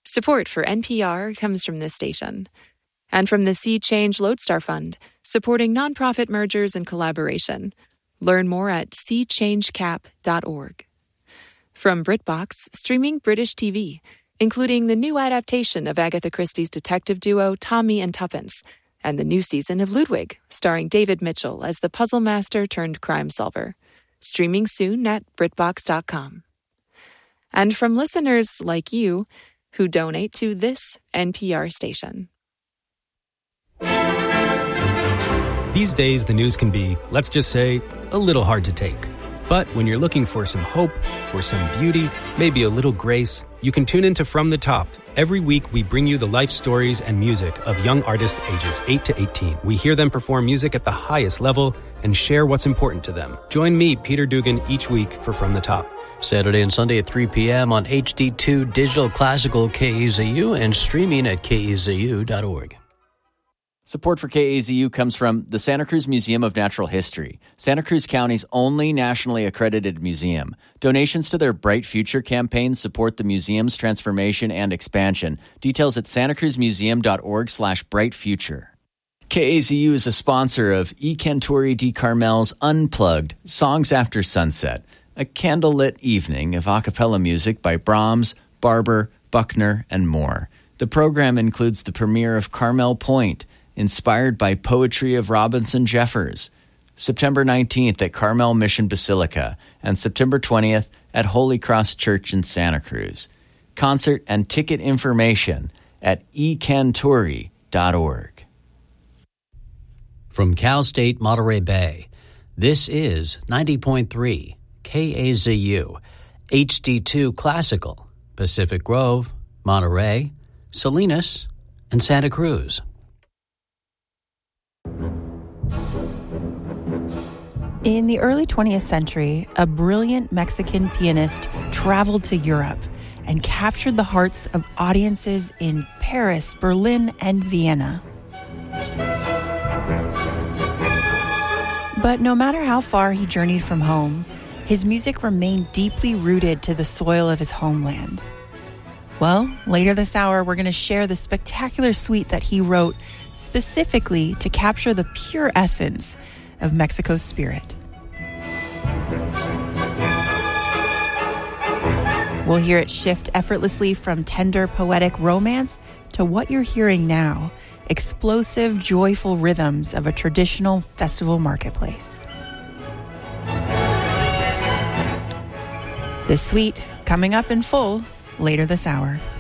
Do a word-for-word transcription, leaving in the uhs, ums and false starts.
Support for N P R comes from this station. And from the Sea Change Lodestar Fund, supporting nonprofit mergers and collaboration. Learn more at sea change cap dot org. From BritBox, streaming British T V, including the new adaptation of Agatha Christie's detective duo Tommy and Tuppence, and the new season of Ludwig, starring David Mitchell as the puzzle master turned crime solver. Streaming soon at britbox dot com. And from listeners like you who donate to this N P R station. These days, the news can be, let's just say, a little hard to take. But when you're looking for some hope, for some beauty, maybe a little grace, you can tune into From the Top. Every week, we bring you the life stories and music of young artists ages eight to eighteen. We hear them perform music at the highest level and share what's important to them. Join me, Peter Dugan, each week for From the Top. Saturday and Sunday at three p.m. on H D two Digital Classical K E Z U and streaming at K E Z U dot org. Support for K A Z U comes from the Santa Cruz Museum of Natural History, Santa Cruz County's only nationally accredited museum. Donations to their Bright Future campaign support the museum's transformation and expansion. Details at santacruzmuseum.org slash brightfuture. K A Z U is a sponsor of E. Cantori di Carmel's Unplugged, Songs After Sunset, a candlelit evening of a cappella music by Brahms, Barber, Buckner, and more. The program includes the premiere of Carmel Point, inspired by poetry of Robinson Jeffers, September nineteenth at Carmel Mission Basilica, and September twentieth at Holy Cross Church in Santa Cruz. Concert and ticket information at e cantori dot org. From Cal State Monterey Bay, this is ninety point three K A Z U, H D two Classical, Pacific Grove, Monterey, Salinas, and Santa Cruz. In the early twentieth century, a brilliant Mexican pianist traveled to Europe and captured the hearts of audiences in Paris, Berlin, and Vienna. But no matter how far he journeyed from home, his music remained deeply rooted to the soil of his homeland. Well, later this hour, we're going to share the spectacular suite that he wrote specifically to capture the pure essence of Mexico's spirit. We'll hear it shift effortlessly from tender poetic romance to what you're hearing now, explosive, joyful rhythms of a traditional festival marketplace. This suite coming up in full later this hour.